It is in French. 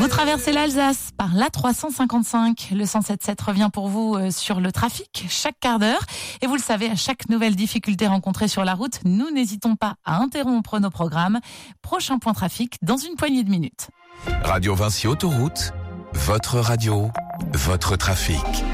Vous traversez l'Alsace par l'A355. Le 107.7 revient pour vous sur le trafic chaque quart d'heure. Et vous le savez, à chaque nouvelle difficulté rencontrée sur la route, nous n'hésitons pas à interrompre nos programmes. Prochain point trafic dans une poignée de minutes. Radio Vinci Autoroute, votre radio, votre trafic.